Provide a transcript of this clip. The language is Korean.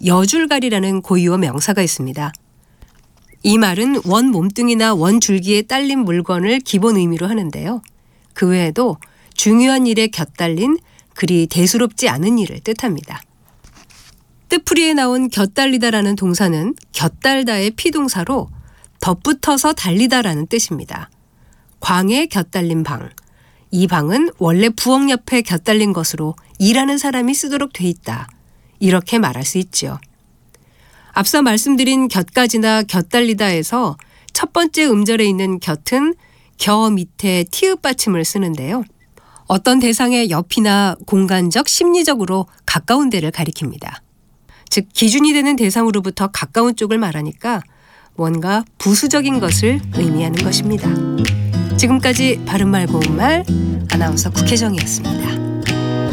여줄갈이라는 고유어 명사가 있습니다. 이 말은 원 몸뚱이나 원 줄기에 딸린 물건을 기본 의미로 하는데요. 그 외에도 중요한 일에 곁달린 그리 대수롭지 않은 일을 뜻합니다. 뜻풀이에 나온 곁달리다라는 동사는 곁달다의 피동사로 덧붙어서 달리다라는 뜻입니다. 광에 곁달린 방. 이 방은 원래 부엌 옆에 곁달린 것으로 일하는 사람이 쓰도록 돼 있다. 이렇게 말할 수 있죠. 앞서 말씀드린 곁가지나 곁달리다에서 첫 번째 음절에 있는 곁은 겨 밑에 티읕 받침을 쓰는데요. 어떤 대상의 옆이나 공간적, 심리적으로 가까운 데를 가리킵니다. 즉 기준이 되는 대상으로부터 가까운 쪽을 말하니까 뭔가 부수적인 것을 의미하는 것입니다. 지금까지 바른말 고운말 아나운서 국혜정이었습니다.